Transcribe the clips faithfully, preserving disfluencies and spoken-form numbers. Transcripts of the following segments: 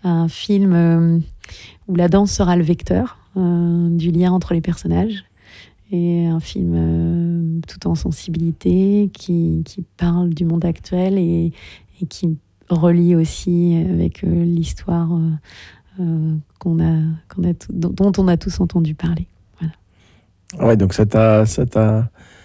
un film euh, où la danse sera le vecteur euh, du lien entre les personnages. Et un film euh, tout en sensibilité qui, qui parle du monde actuel et, et qui relie aussi avec euh, l'histoire euh, euh, qu'on a, qu'on a tout, dont on a tous entendu parler. Voilà. Ouais, donc ça t'a, ça t'a,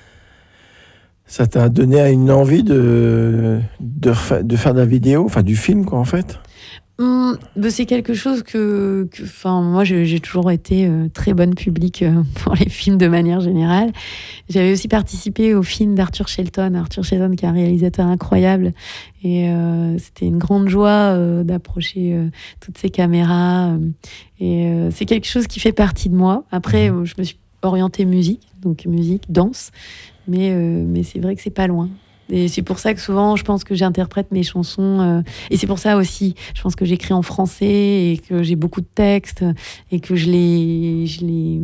ça t'a donné une envie de, de, de faire de la vidéo, enfin du film, quoi, en fait. Hum, c'est quelque chose que, que enfin, moi, j'ai, j'ai toujours été euh, très bonne public euh, pour les films de manière générale. J'avais aussi participé au film d'Arthur Shelton, Arthur Shelton qui est un réalisateur incroyable. Et euh, c'était une grande joie euh, d'approcher euh, toutes ces caméras. Euh, et euh, c'est quelque chose qui fait partie de moi. Après, euh, je me suis orientée musique, donc musique, danse. Mais, euh, mais c'est vrai que c'est pas loin. Et c'est pour ça que souvent, je pense que j'interprète mes chansons. Euh, et c'est pour ça aussi, je pense que j'écris en français et que j'ai beaucoup de textes et que je les, je les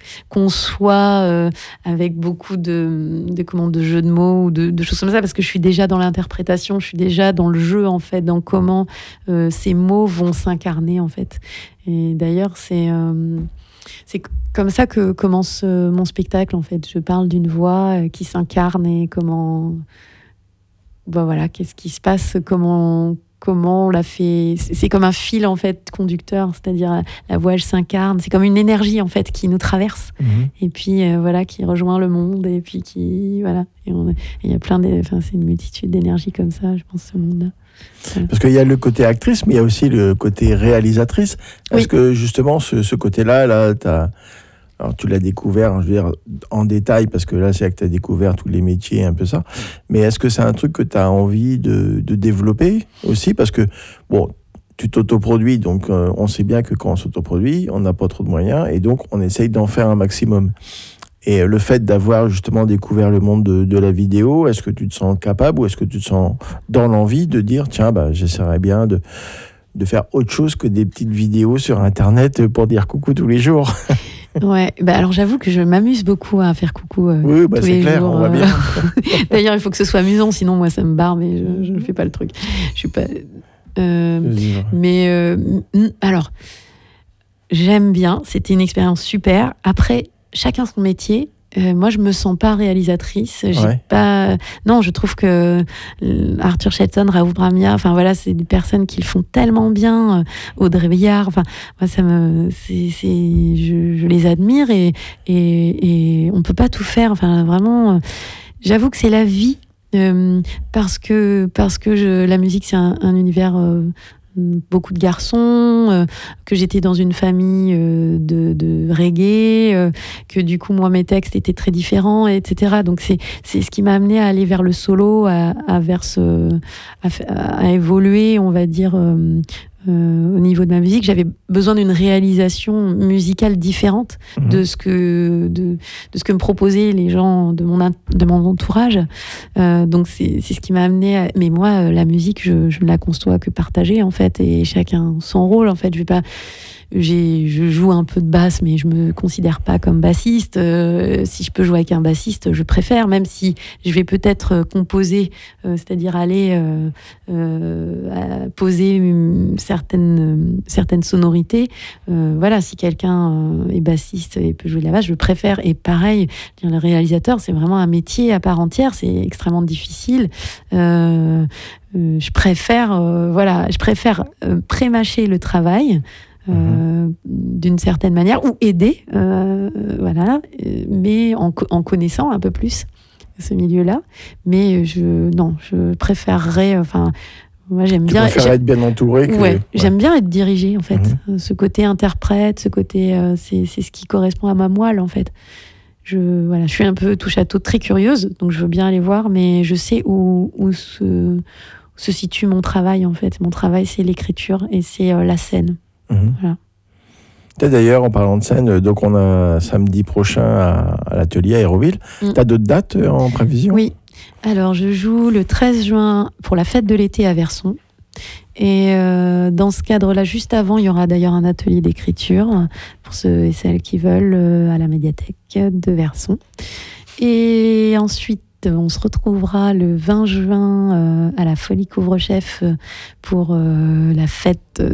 conçois euh, avec beaucoup de, de, comment, de jeux de mots ou de, de choses comme ça, parce que je suis déjà dans l'interprétation, je suis déjà dans le jeu, en fait, dans comment euh, ces mots vont s'incarner, en fait. Et d'ailleurs, c'est... Euh, C'est comme ça que commence mon spectacle, en fait. Je parle d'une voix qui s'incarne et comment... Ben voilà, qu'est-ce qui se passe, comment, comment on l'a fait... C'est comme un fil, en fait, conducteur, c'est-à-dire la voix, elle s'incarne. C'est comme une énergie, en fait, qui nous traverse. Mmh. Et puis, euh, voilà, qui rejoint le monde. Et puis, qui... Voilà. Et il y a plein de... Enfin, c'est une multitude d'énergies comme ça, je pense, ce monde-là. Parce qu'il y a le côté actrice, mais il y a aussi le côté réalisatrice. Est-ce oui. que justement ce, ce côté-là, là, t'as, alors tu l'as découvert, je veux dire, en détail, parce que là, c'est là que tu as découvert tous les métiers, un peu ça. Mais est-ce que c'est un truc que tu as envie de, de développer aussi? Parce que, bon, tu t'autoproduis, donc euh, on sait bien que quand on s'autoproduit, on n'a pas trop de moyens, et donc on essaye d'en faire un maximum. Et le fait d'avoir justement découvert le monde de, de la vidéo, est-ce que tu te sens capable ou est-ce que tu te sens dans l'envie de dire tiens, bah, j'essaierais bien de, de faire autre chose que des petites vidéos sur Internet pour dire coucou tous les jours? Ouais, bah alors j'avoue que je m'amuse beaucoup à faire coucou euh, oui, bah tous c'est les clair, jours. On voit bien. D'ailleurs, il faut que ce soit amusant, sinon moi ça me barre, mais je ne fais pas le truc. Je suis pas. Euh, mais euh, alors, j'aime bien. C'était une expérience super. Après. Chacun son métier. Euh, moi, je me sens pas réalisatrice. J'ai ouais. pas. Non, je trouve que Arthur Shelton, Raoul Bramia, enfin voilà, c'est des personnes qui le font tellement bien. Audrey Billard, enfin, moi ça me, c'est, c'est, je, je les admire et et et on peut pas tout faire. Enfin, vraiment, j'avoue que c'est la vie euh, parce que parce que je, la musique c'est un, un univers. Euh, beaucoup de garçons, euh, que j'étais dans une famille euh, de, de reggae, euh, que du coup, moi, mes textes étaient très différents, et cetera. Donc, c'est, c'est ce qui m'a amené à aller vers le solo, à, à, vers ce, à, à évoluer, on va dire, euh, euh, au niveau de ma musique. J'avais besoin d'une réalisation musicale différente mmh. de, ce que, de, de ce que me proposaient les gens de mon, de mon entourage. Euh, donc, c'est, c'est ce qui m'a amené à... Mais moi, la musique, je, je ne la conçois que partagée, en fait, et chacun son rôle, en fait. Je vais pas... J'ai, je joue un peu de basse, mais je me considère pas comme bassiste. Euh, si je peux jouer avec un bassiste, je préfère, même si je vais peut-être composer, euh, c'est-à-dire aller euh, euh, à poser une, certaines, certaines sonorités. Euh, voilà, si quelqu'un euh, est bassiste et peut jouer de la basse, je préfère. Et pareil, le réalisateur, c'est vraiment un métier à part entière, c'est extrêmement difficile. Euh, euh, je préfère, euh, voilà, je préfère euh, pré-mâcher le travail. Euh, mmh. d'une certaine manière, ou aider, euh, voilà, mais en, en connaissant un peu plus ce milieu-là. Mais je, non, je préférerais, enfin, moi j'aime tu bien. Tu préfères être bien entouré. Que... Ouais, ouais, j'aime bien être dirigée en fait. Mmh. Ce côté interprète, ce côté, euh, c'est, c'est ce qui correspond à ma moelle en fait. Je, voilà, je suis un peu touche à tout, très curieuse, donc je veux bien aller voir, mais je sais où, où se, où se situe mon travail en fait. Mon travail, c'est l'écriture et c'est euh, la scène. Mmh. Voilà. D'ailleurs, en parlant de scène, donc on a samedi prochain à, à l'atelier à Aéroville. Mmh. Tu as d'autres dates en prévision? Oui. Alors, je joue le treize juin pour la fête de l'été à Verson. Et euh, dans ce cadre-là, juste avant, il y aura d'ailleurs un atelier d'écriture pour ceux et celles qui veulent euh, à la médiathèque de Verson. Et ensuite, on se retrouvera le vingt juin euh, à la Folie Couvre-Chef pour euh, la fête